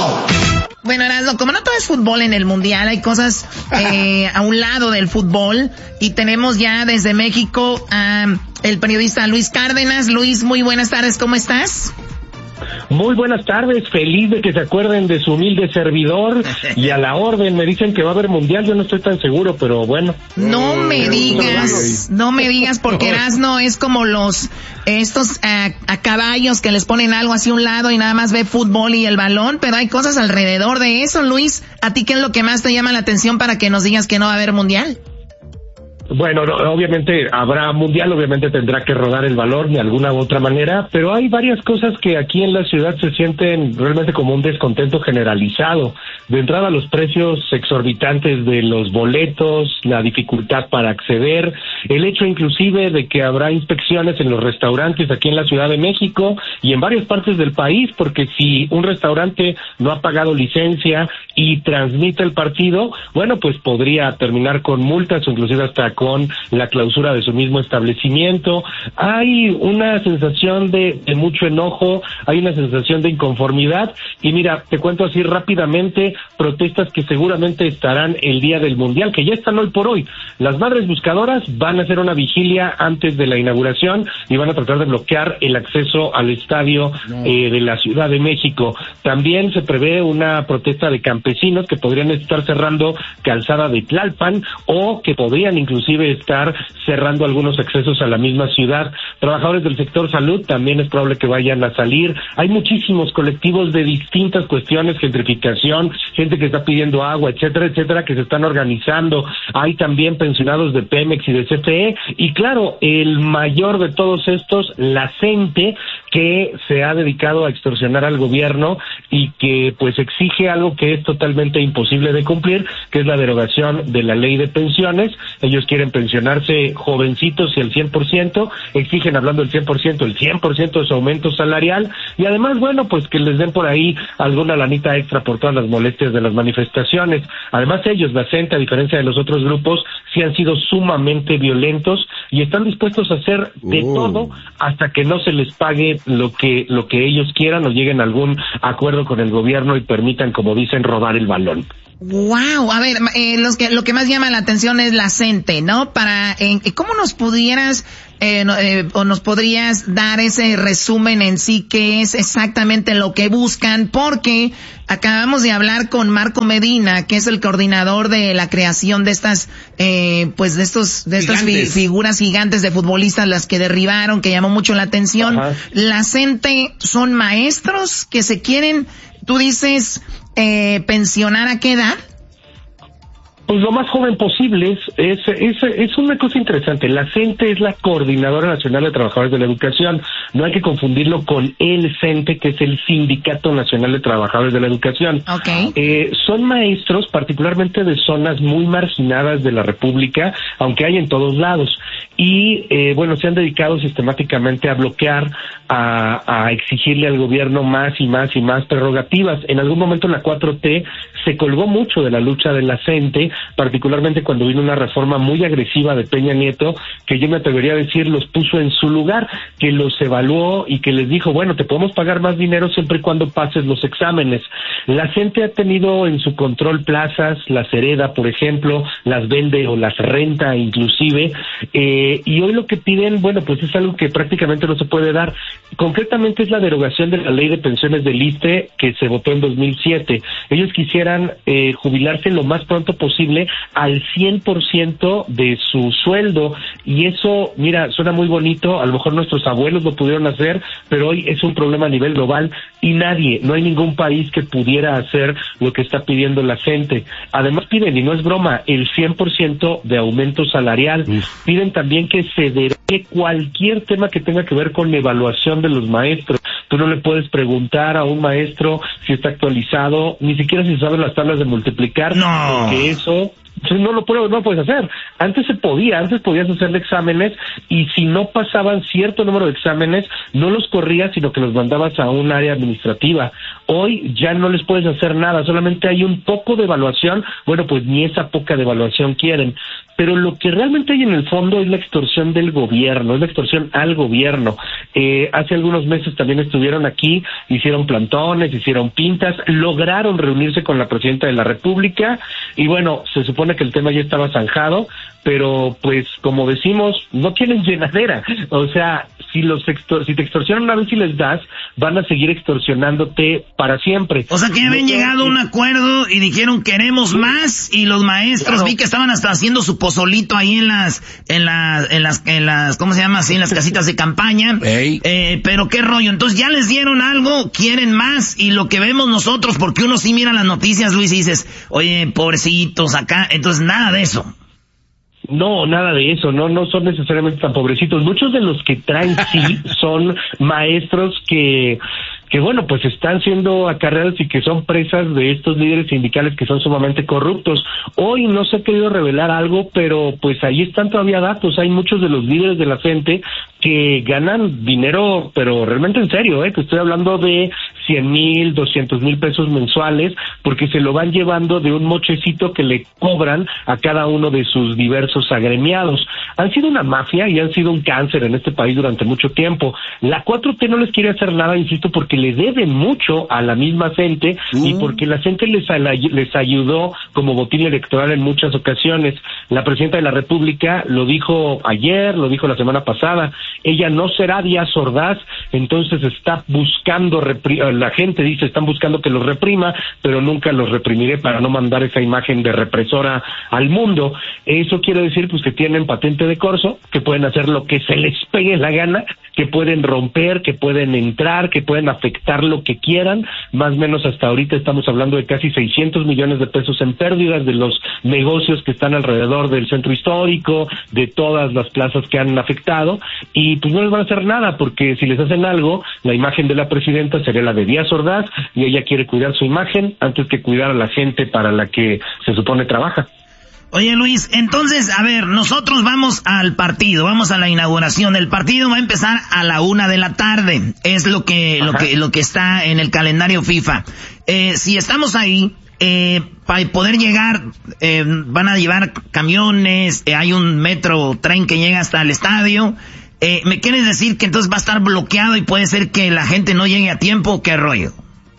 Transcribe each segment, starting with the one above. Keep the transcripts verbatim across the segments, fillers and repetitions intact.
Bueno, Erasmo, como no todo es fútbol en el Mundial, hay cosas eh, a un lado del fútbol y tenemos ya desde México a el periodista Luis Cárdenas. Luis, muy buenas tardes, ¿cómo estás? Muy buenas tardes, feliz de que se acuerden de su humilde servidor y a la orden. Me dicen que va a haber mundial, yo no estoy tan seguro, pero bueno. No me digas, no me digas, porque Erasmo es como los, estos a, a caballos que les ponen algo así a un lado y nada más ve fútbol y el balón, pero hay cosas alrededor de eso. Luis, ¿a ti qué es lo que más te llama la atención para que nos digas que no va a haber mundial? Bueno, no, obviamente habrá mundial, obviamente tendrá que rodar el balón de alguna u otra manera, pero hay varias cosas que aquí en la ciudad se sienten realmente como un descontento generalizado. De entrada, los precios exorbitantes de los boletos, la dificultad para acceder, el hecho inclusive de que habrá inspecciones en los restaurantes aquí en la Ciudad de México y en varias partes del país, porque si un restaurante no ha pagado licencia y transmite el partido, bueno, pues podría terminar con multas o inclusive hasta con la clausura de su mismo establecimiento. Hay una sensación de, de mucho enojo, hay una sensación de inconformidad y mira, te cuento así rápidamente, protestas que seguramente estarán el día del Mundial, que ya están hoy por hoy. Las madres buscadoras van a hacer una vigilia antes de la inauguración y van a tratar de bloquear el acceso al estadio no. eh, de la Ciudad de México. También se prevé una protesta de campesinos que podrían estar cerrando Calzada de Tlalpan o que podrían inclusive estar cerrando algunos accesos a la misma ciudad. Trabajadores del sector salud también es probable que vayan a salir. Hay muchísimos colectivos de distintas cuestiones, gentrificación, gente que está pidiendo agua, etcétera, etcétera, que se están organizando. Hay también pensionados de Pemex y de C F E y claro, el mayor de todos estos, la CENTE, que se ha dedicado a extorsionar al gobierno y que pues exige algo que es totalmente imposible de cumplir, que es la derogación de la ley de pensiones. Ellos quieren pensionarse jovencitos y al cien por ciento, exigen, hablando del cien por ciento, el cien por ciento de su aumento salarial y además, bueno, pues que les den por ahí alguna lanita extra por todas las molestias de las manifestaciones. Además ellos, la CENTE, a diferencia de los otros grupos, sí han sido sumamente violentos y están dispuestos a hacer de uh. todo hasta que no se les pague lo que lo que ellos quieran o lleguen a algún acuerdo con el gobierno y permitan, como dicen, rodar el balón. Wow, a ver, eh, los que, lo que más llama la atención es la CENTE, ¿no? Para, eh, ¿cómo nos pudieras, eh, eh, o nos podrías dar ese resumen en sí, qué es exactamente lo que buscan? Porque acabamos de hablar con Marco Medina, que es el coordinador de la creación de estas, eh, pues de estos, de estas fi- figuras gigantes de futbolistas, las que derribaron, que llamó mucho la atención. Ajá. La CENTE son maestros que se quieren, tú dices, Eh, ¿pensionar a qué edad? Pues lo más joven posible. Es, es, es, es una cosa interesante. La CENTE es la Coordinadora Nacional de Trabajadores de la Educación. No hay que confundirlo con el CENTE, que es el Sindicato Nacional de Trabajadores de la Educación. Okay. Eh, son maestros, particularmente de zonas muy marginadas de la República, aunque hay en todos lados. Y, eh, bueno, se han dedicado sistemáticamente a bloquear, a, a exigirle al gobierno más y más y más prerrogativas. En algún momento la cuatro T se colgó mucho de la lucha de la CENTE, particularmente cuando vino una reforma muy agresiva de Peña Nieto, que yo me atrevería a decir los puso en su lugar, que los evaluó y que les dijo, bueno, te podemos pagar más dinero siempre y cuando pases los exámenes. La CENTE ha tenido en su control plazas, las hereda, por ejemplo, las vende o las renta inclusive, eh, y hoy lo que piden, bueno, pues es algo que prácticamente no se puede dar. Concretamente es la derogación de la ley de pensiones del ISSSTE que se votó en dos mil siete. Ellos quisieran eh, jubilarse lo más pronto posible al cien por ciento de su sueldo, y eso, mira, suena muy bonito, a lo mejor nuestros abuelos lo pudieron hacer, pero hoy es un problema a nivel global y nadie, no hay ningún país que pudiera hacer lo que está pidiendo la CENTE. Además piden, y no es broma, el cien por ciento de aumento salarial. Uf. Piden también que se derogue cualquier tema que tenga que ver con la evaluación de los maestros. Tú no le puedes preguntar a un maestro si está actualizado, ni siquiera si sabe las tablas de multiplicar, no. porque eso Entonces no lo puedo, no lo puedes hacer. Antes se podía, antes podías hacerle exámenes y si no pasaban cierto número de exámenes, no los corrías, sino que los mandabas a un área administrativa. Hoy ya no les puedes hacer nada, solamente hay un poco de evaluación, bueno, pues ni esa poca de evaluación quieren. Pero lo que realmente hay en el fondo es la extorsión del gobierno, es la extorsión al gobierno. Eh, hace algunos meses también estuvieron aquí, hicieron plantones, hicieron pintas, lograron reunirse con la presidenta de la República y bueno, se supone que el tema ya estaba zanjado, pero pues como decimos, no tienen llenadera. O sea, si los extor- si te extorsionan una vez y les das, van a seguir extorsionándote para siempre. O sea que ya habían no, llegado a un acuerdo y dijeron queremos sí. más, y los maestros, claro, vi que estaban hasta haciendo su pozolito ahí en las, en las, en las, en las, ¿cómo se llama así? En las casitas de campaña. Hey. Eh, pero qué rollo, entonces ya les dieron algo, quieren más, y lo que vemos nosotros, porque uno sí mira las noticias, Luis, y dices, oye, pobrecitos acá, entonces nada de eso. No, nada de eso, no, no son necesariamente tan pobrecitos. Muchos de los que traen sí son maestros que, que bueno, pues están siendo acarreados y que son presas de estos líderes sindicales que son sumamente corruptos. Hoy no se ha querido revelar algo, pero pues ahí están todavía datos. Hay muchos de los líderes de la gente que ganan dinero, pero realmente en serio, eh, que estoy hablando de cien mil, doscientos mil pesos mensuales, porque se lo van llevando de un mochecito que le cobran a cada uno de sus diversos agremiados. Han sido una mafia y han sido un cáncer en este país durante mucho tiempo. La cuatro T no les quiere hacer nada, insisto, porque le deben mucho a la misma gente uh. y porque la gente les, les ayudó como botín electoral en muchas ocasiones. La presidenta de la República lo dijo ayer, lo dijo la semana pasada. Ella no será Díaz Ordaz, entonces está buscando, repri- la gente dice, están buscando que los reprima, pero nunca los reprimiré para no mandar esa imagen de represora al mundo. Eso quiere decir pues que tienen patente de corso, que pueden hacer lo que se les pegue la gana, que pueden romper, que pueden entrar, que pueden afectar lo que quieran. Más o menos hasta ahorita estamos hablando de casi seiscientos millones de pesos en pérdidas de los negocios que están alrededor del centro histórico, de todas las plazas que han afectado, y pues no les van a hacer nada, porque si les hacen algo, la imagen de la presidenta sería la de Díaz Ordaz, y ella quiere cuidar su imagen antes que cuidar a la gente para la que se supone trabaja. Oye, Luis, entonces, a ver, nosotros vamos al partido, vamos a la inauguración. El partido va a empezar a la una de la tarde. Es lo que, Ajá. lo que, lo que está en el calendario FIFA. Eh, si estamos ahí, eh, para poder llegar, eh, van a llevar camiones, eh, hay un metro, tren que llega hasta el estadio. Eh, ¿me quieres decir que entonces va a estar bloqueado y puede ser que la gente no llegue a tiempo? ¿Qué rollo?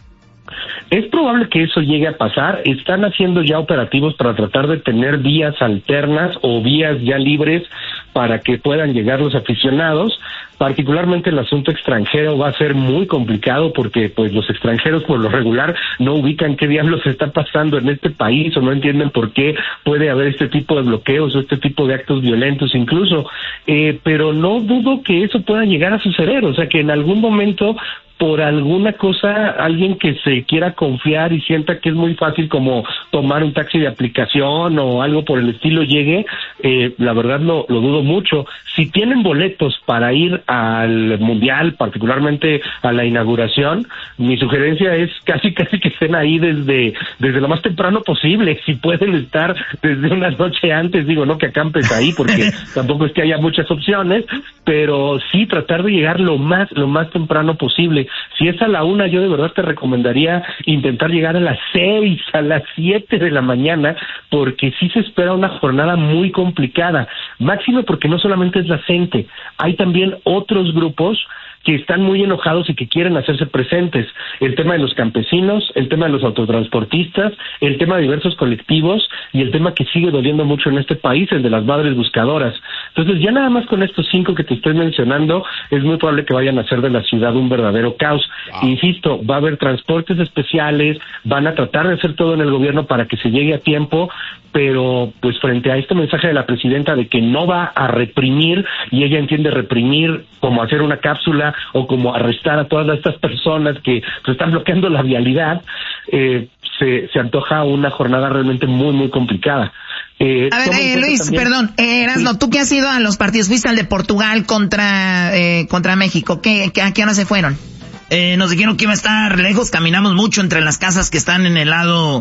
Es probable que eso llegue a pasar. Están haciendo ya operativos para tratar de tener vías alternas o vías ya libres para que puedan llegar los aficionados. Particularmente el asunto extranjero va a ser muy complicado porque pues los extranjeros por lo regular no ubican qué diablos está pasando en este país o no entienden por qué puede haber este tipo de bloqueos o este tipo de actos violentos incluso. Eh, pero no dudo que eso pueda llegar a suceder, o sea que en algún momento por alguna cosa, alguien que se quiera confiar y sienta que es muy fácil como tomar un taxi de aplicación o algo por el estilo llegue, eh, la verdad lo, lo dudo mucho. Si tienen boletos para ir al Mundial, particularmente a la inauguración, mi sugerencia es casi casi que estén ahí desde, desde lo más temprano posible. Si pueden estar desde una noche antes, digo, no que acampes ahí porque tampoco es que haya muchas opciones, pero sí tratar de llegar lo más, lo más temprano posible. Si es a la una, yo de verdad te recomendaría intentar llegar a las seis, a las siete de la mañana, porque sí se espera una jornada muy complicada. Máximo porque no solamente es la gente, hay también otros grupos que están muy enojados y que quieren hacerse presentes. El tema de los campesinos, el tema de los autotransportistas, el tema de diversos colectivos y el tema que sigue doliendo mucho en este país, el de las madres buscadoras. Entonces, ya nada más con estos cinco que te estoy mencionando, es muy probable que vayan a hacer de la ciudad un verdadero caos. Wow. Insisto, va a haber transportes especiales, van a tratar de hacer todo en el gobierno para que se llegue a tiempo, pero pues frente a este mensaje de la presidenta de que no va a reprimir, y ella entiende reprimir como hacer una cápsula o como arrestar a todas estas personas que pues, están bloqueando la vialidad, eh, se, se antoja una jornada realmente muy, muy complicada. Eh, a ver, eh, Luis, también, perdón, eh, Erasno, sí. Tú que has ido a los partidos, fuiste al de Portugal contra eh, contra México, ¿qué, qué, ¿a qué hora se fueron? Eh, nos dijeron que iba a estar lejos, caminamos mucho entre las casas que están en el lado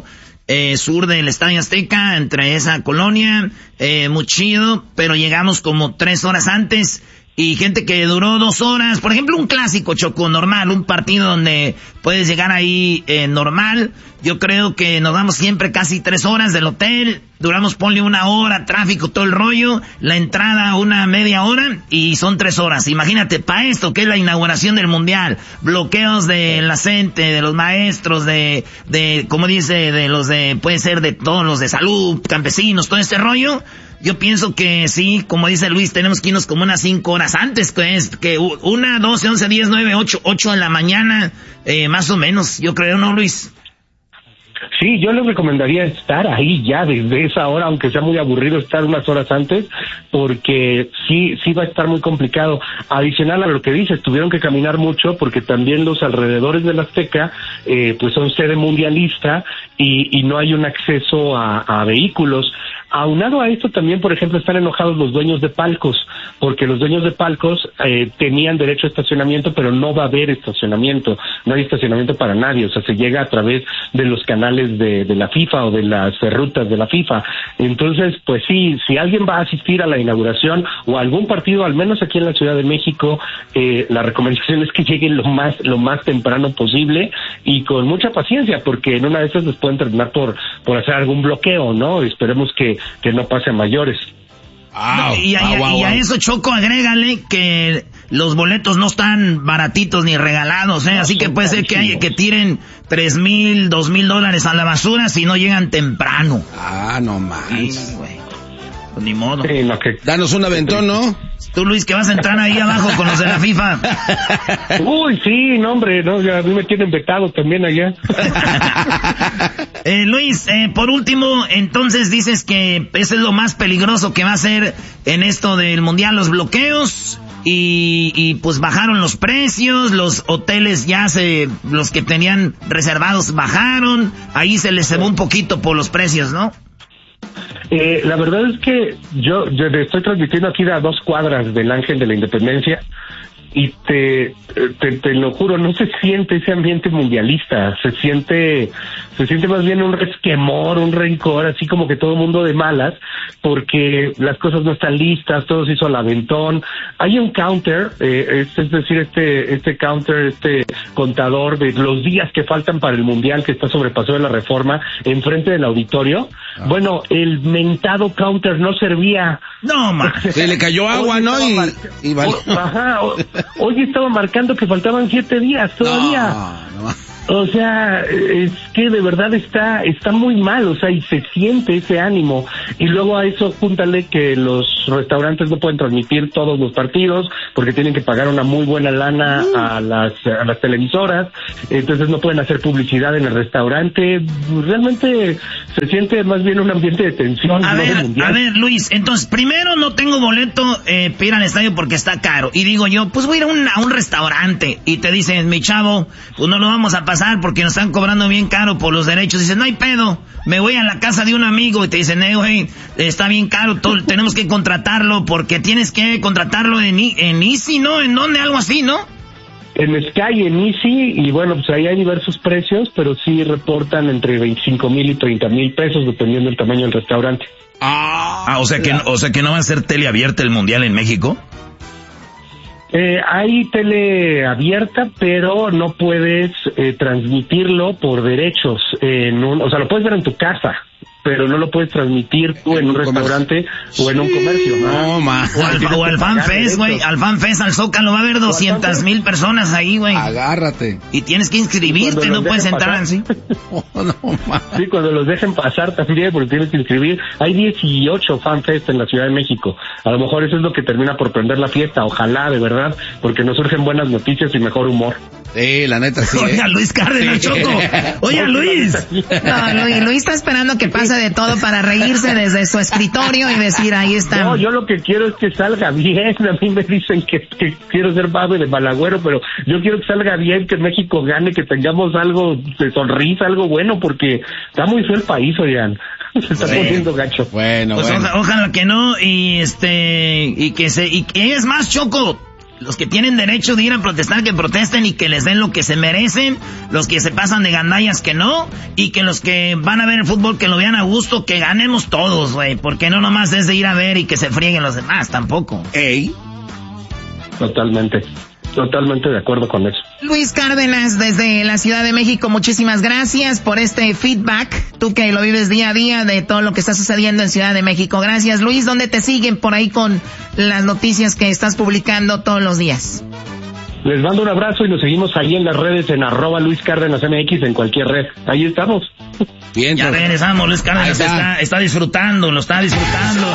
eh, sur del Estadio Azteca, entre esa colonia, eh, muy chido, pero llegamos como tres horas antes. Y gente que duró dos horas, por ejemplo, un clásico, Choco, normal, un partido donde puedes llegar ahí eh, normal. Yo creo que nos damos siempre casi tres horas del hotel, duramos, ponle una hora, tráfico, todo el rollo, la entrada una media hora y son tres horas. Imagínate, para esto que es la inauguración del Mundial, bloqueos de la gente, de los maestros, de, de, como dice, de los de, puede ser de todos los de salud, campesinos, todo este rollo. Yo pienso que sí, como dice Luis, tenemos que irnos como unas cinco horas antes, que es que una, doce, once, diez, nueve, ocho, ocho de la mañana, eh, más o menos, yo creo, ¿no, Luis? Sí, yo les recomendaría estar ahí ya desde esa hora, aunque sea muy aburrido estar unas horas antes, porque sí, sí va a estar muy complicado. Adicional a lo que dices, tuvieron que caminar mucho porque también los alrededores de la Azteca, eh, pues son sede mundialista y, y no hay un acceso a, a vehículos. Aunado a esto también, por ejemplo, están enojados los dueños de palcos, porque los dueños de palcos eh, tenían derecho a estacionamiento, pero no va a haber estacionamiento, no hay estacionamiento para nadie, o sea, se llega a través de los canales de, de la FIFA o de las rutas de la FIFA. Entonces, pues sí, si alguien va a asistir a la inauguración o a algún partido, al menos aquí en la Ciudad de México, eh, la recomendación es que lleguen lo más, lo más temprano posible y con mucha paciencia, porque en una de esas les pueden terminar por, por hacer algún bloqueo, ¿no? Esperemos que que no pase a mayores. Ah, y, a, ah, wow, y a eso, Choco, agrégale que los boletos no están baratitos ni regalados, ¿eh? No, así que puede ser que, hay, que tiren tres mil, dos mil dólares a la basura si no llegan temprano. Ah, no más. güey. Pues ni modo. Sí, no, que... Danos un aventón, ¿no? Tú, Luis, que vas a entrar ahí abajo con los de la FIFA. Uy, sí, no, hombre, no, ya a mí me tienen vetado también allá. eh, Luis, eh, por último, entonces dices que eso es lo más peligroso que va a ser en esto del Mundial, los bloqueos, y, y pues bajaron los precios, los hoteles ya se, los que tenían reservados bajaron, ahí se les cebó un poquito por los precios, ¿no? Eh, la verdad es que yo, yo estoy transmitiendo aquí a dos cuadras del Ángel de la Independencia y te, te, te lo juro, no se siente ese ambiente mundialista, se siente, se siente más bien un resquemor, un rencor, así como que todo el mundo de malas, porque las cosas no están listas, todo se hizo al aventón. Hay un counter, eh, es, es decir, este, este counter, este contador de los días que faltan para el Mundial que está sobre Paseo de la Reforma, enfrente del auditorio. Ah. Bueno, el mentado counter no servía. No, man. Se le cayó agua, ¿no? Y, y vale. Ajá, hoy estaba marcando que faltaban siete días todavía. No, no. O sea, es que de verdad está está muy mal, o sea, y se siente ese ánimo. Y luego a eso júntale que los restaurantes no pueden transmitir todos los partidos porque tienen que pagar una muy buena lana a las a las televisoras, entonces no pueden hacer publicidad en el restaurante. Realmente se siente más bien un ambiente de tensión. A no ver, de mundial. a ver, Luis, entonces primero no tengo boleto eh, para ir al estadio porque está caro. Y digo yo, pues voy a ir a un, a un restaurante. Y te dicen, mi chavo, pues no lo vamos a pasar porque nos están cobrando bien caro por los derechos. Dicen, no hay pedo, me voy a la casa de un amigo y te dicen, eh, güey, está bien caro, todo, tenemos que contratarlo porque tienes que contratarlo en, en Easy, ¿no? ¿En dónde? Algo así, ¿no? En Sky, en Easy, y bueno, pues ahí hay diversos precios, pero sí reportan entre veinticinco mil y treinta mil pesos dependiendo del tamaño del restaurante. Ah, ah o sea que, o sea que no va a ser teleabierta el Mundial en México. Eh, hay tele abierta, pero no puedes eh, transmitirlo por derechos. En un, o sea, lo puedes ver en tu casa, pero no lo puedes transmitir tú en, en un, un restaurante sí. o en un comercio. No, ma. O al, o al FanFest, güey. Al FanFest, al Zócalo, va a haber doscientas mil personas ahí, güey. Agárrate. Y tienes que inscribirte, no puedes entrar así. Oh, no, sí, cuando los dejen pasar también, porque tienes que inscribir. Hay dieciocho FanFest en la Ciudad de México. A lo mejor eso es lo que termina por prender la fiesta. Ojalá, de verdad, porque nos surgen buenas noticias y mejor humor. Sí, la neta, sí. Oiga, eh. Luis Cárdenas, sí. Choco. Oiga, Luis. No, Luis, Luis está esperando que pase de todo para reírse desde su escritorio y decir, ahí está. No, yo lo que quiero es que salga bien. A mí me dicen que, que quiero ser babe de malagüero, pero yo quiero que salga bien, que México gane, que tengamos algo de sonrisa, algo bueno, porque está muy feo el país, oigan. Se está bueno, poniendo gacho. Bueno, pues bueno. Ojalá, ojalá que no, y este, y que se, y que es más, Choco. Los que tienen derecho de ir a protestar, que protesten y que les den lo que se merecen. Los que se pasan de gandallas, que no. Y que los que van a ver el fútbol, que lo vean a gusto, que ganemos todos, güey. Porque no nomás es de ir a ver y que se frieguen los demás, tampoco. Ey. Totalmente. Totalmente de acuerdo con eso. Luis Cárdenas, desde la Ciudad de México, muchísimas gracias por este feedback. Tú que lo vives día a día de todo lo que está sucediendo en Ciudad de México. Gracias, Luis. ¿Dónde te siguen por ahí con las noticias que estás publicando todos los días? Les mando un abrazo y nos seguimos ahí en las redes en arroba Luis Cárdenas M X en cualquier red. Ahí estamos. Bien, ya regresamos. Luis Cárdenas está. Está, está disfrutando, lo está disfrutando.